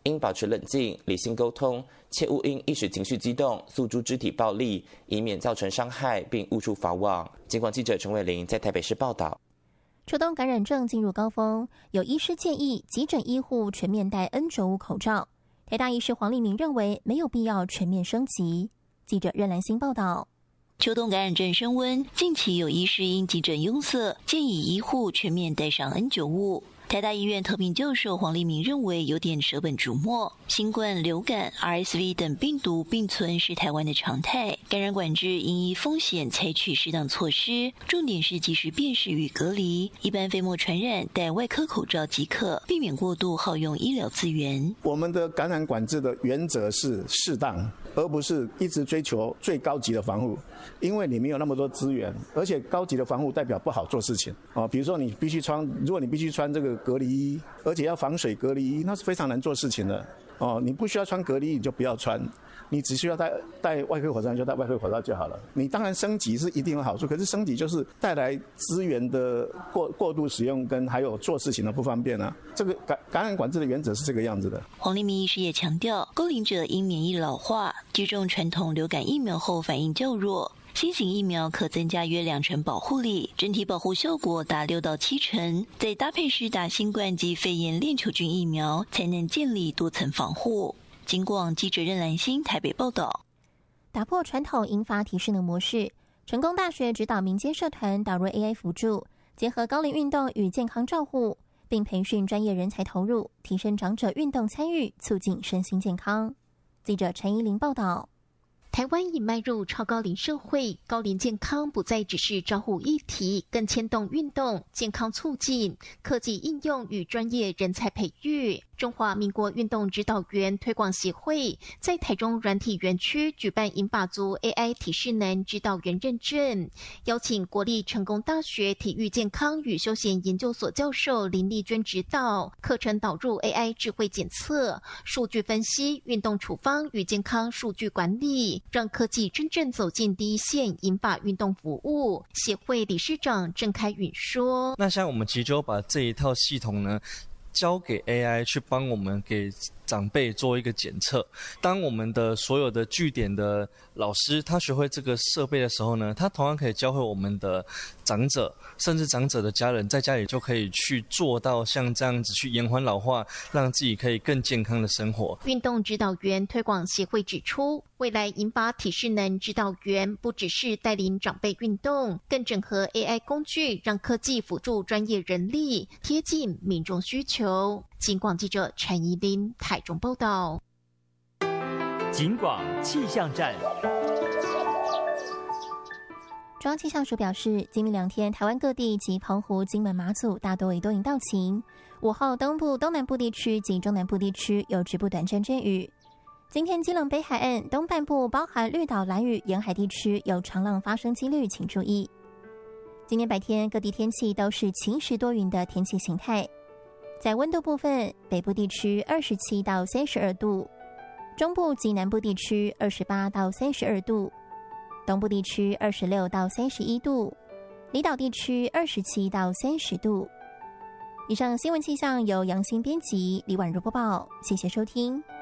应保持冷静、理性沟通，切勿因一时情绪激动诉诸肢体暴力，以免造成伤害并误触法网。警广记者陈伟玲在台北市报道。 秋冬感染症进入高峰，有医师建议急诊医护全面戴 N95 口罩。台大医师黄立明认为没有必要全面升级。记者任兰心报道。 秋冬感染症升温，近期有医师因急诊拥塞，建议医护全面戴上 N95。台大医院特聘教授黄立明认为有点舍本逐末，新冠、流感、RSV 等病毒并存是台湾的常态，感染管制应依风险采取适当措施，重点是及时辨识与隔离，一般飞沫传染戴外科口罩即可，避免过度耗用医疗资源。 我们的感染管制的原则是适当，而不是一直追求最高级的防护，因为你没有那么多资源，而且高级的防护代表不好做事情比如说你必须穿，如果你必须穿这个隔离衣，而且要防水隔离衣，那是非常难做事情的你不需要穿隔离衣，你就不要穿，你只需要戴外科口罩就戴外科口罩就好了。你当然升级是一定有好处，可是升级就是带来资源的过度使用跟还有做事情的不方便啊。这个感染管制的原则是这个样子的。 黄立明医师也强调，高龄者因免疫老化，接种传统流感疫苗后反应较弱。新型疫苗可增加约2成保护力，整体保护效果达6到7成，再搭配施打新冠及肺炎链球菌疫苗，才能建立多层防护。警广记者任兰心台北报道。 打破传统银发体适能模式，成功大学指导民间社团导入 AI 辅助，结合高龄运动与健康照护，并培训专业人才投入，提升长者运动参与，促进身心健康。记者陈怡玲报道。 台湾已迈入超高龄社会，高龄健康不再只是照护议题，更牵动运动、健康促进、科技应用与专业人才培育。中华民国运动指导员推广协会在台中软体园区举办银发族 AI 体适能指导员认证，邀请国立成功大学体育健康与休闲研究所教授林丽娟指导，课程导入 AI 智慧检测、数据分析、运动处方与健康数据管理，让科技真正走进第一线银发运动服务。协会理事长郑开允说：“ 那像我们其实就把这一套系统呢，交给 AI 去帮我们给长辈做一个检测。当我们的所有的据点的老师他学会这个设备的时候呢，他同样可以教会我们的长者，甚至长者的家人，在家里就可以去做到像这样子去延缓老化，让自己可以更健康的生活。” 运动指导员推广协会指出，未来银发体适能指导员不只是带领长辈运动，更整合 AI 工具，让科技辅助专业人力，贴近民众需求。警广记者陈怡琳台中报道。 警广气象站。 中央气象署表示，今明2天台湾各地及澎湖、金门、马祖大多以多云到晴，午后东部、东南部地区及中南部地区有局部短暂阵雨。今天基隆北海岸东半部包含绿岛、兰屿沿海地区有长浪发生几率，请注意。今天白天各地天气都是晴时多云的天气形态。在温度部分，北部地区27到32度，中部及南部地区28到32度，东部地区26到31度，离岛地区27到30度。以上新闻气象由杨欣编辑，李婉如播报，谢谢收听。